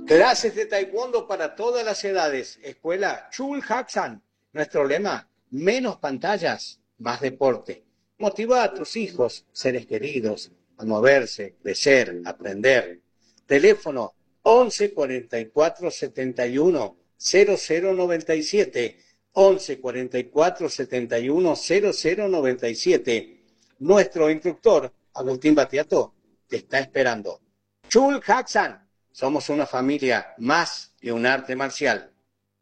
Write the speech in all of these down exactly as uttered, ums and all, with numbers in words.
Clases de taekwondo para todas las edades. Escuela Chul Haksan. Nuestro lema, menos pantallas, más deporte. Motiva a tus hijos, seres queridos, a moverse, crecer, aprender. Teléfono once cuarenta y cuatro setenta y uno cero cero noventa y siete. once cuarenta y cuatro setenta y uno cero cero noventa y siete. Nuestro instructor, Agustín Batiato, te está esperando. Chul Haksan. Somos una familia más que un arte marcial.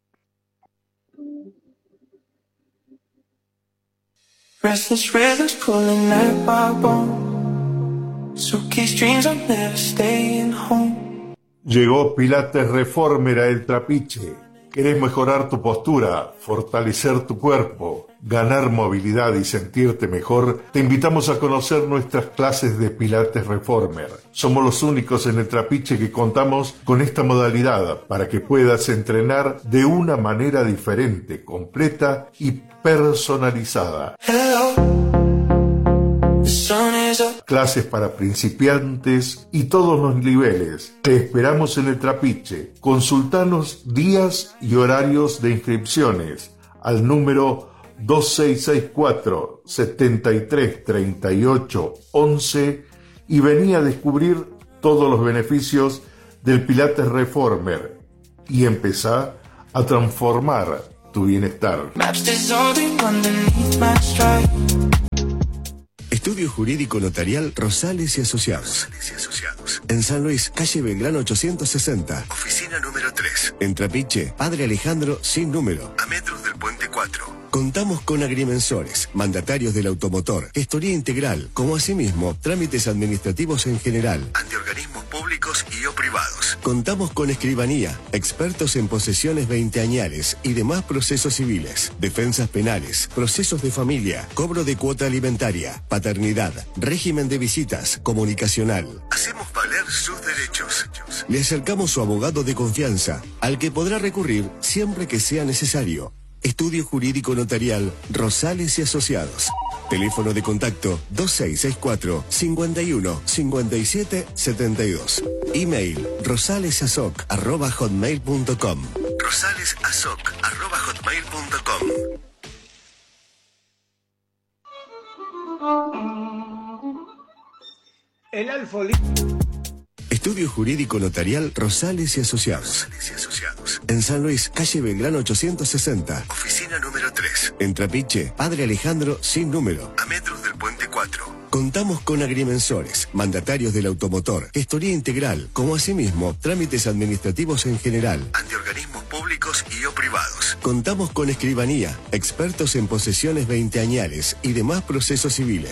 Restless rhythms pulling at my bone. Suitcase dreams I'm never staying home. Llegó Pilates Reformer a El Trapiche. ¿Querés mejorar tu postura, fortalecer tu cuerpo, ganar movilidad y sentirte mejor? Te invitamos a conocer nuestras clases de Pilates Reformer. Somos los únicos en El Trapiche que contamos con esta modalidad para que puedas entrenar de una manera diferente, completa y personalizada. Clases para principiantes y todos los niveles. Te esperamos en El Trapiche. Consultanos días y horarios de inscripciones al número dos seis seis cuatro, setenta y tres, treinta y ocho, once y vení a descubrir todos los beneficios del Pilates Reformer y empezá a transformar tu bienestar. Estudio Jurídico Notarial Rosales y Asociados. Rosales y Asociados. En San Luis, calle Belgrano ochocientos sesenta. Oficina número tres. En Trapiche, Padre Alejandro sin número. A metros del Puente cuatro. Contamos con agrimensores, mandatarios del automotor, gestoría integral, como asimismo trámites administrativos en general, ante organismos públicos y o privados. Contamos con escribanía, expertos en posesiones veinteañales y demás procesos civiles, defensas penales, procesos de familia, cobro de cuota alimentaria, paternidad, régimen de visitas, comunicacional. Hacemos valer sus derechos. Le acercamos su abogado de confianza, al que podrá recurrir siempre que sea necesario. Estudio Jurídico Notarial Rosales y Asociados. Teléfono de contacto dos seis seis cuatro, cincuenta y uno, cincuenta y siete, setenta y dos. Email rosalesasoc arroba hotmail punto com. rosalesasoc arroba hotmail punto com. El alfolí. Estudio Jurídico Notarial Rosales y Asociados. Rosales y Asociados. En San Luis, calle Belgrano ochocientos sesenta. Oficina número tres. En Trapiche, Padre Alejandro sin número. A metros del Puente cuatro. Contamos con agrimensores, mandatarios del automotor, gestoría integral, como asimismo trámites administrativos en general, ante organismos públicos y o privados. Contamos con escribanía, expertos en posesiones veinteañales y demás procesos civiles,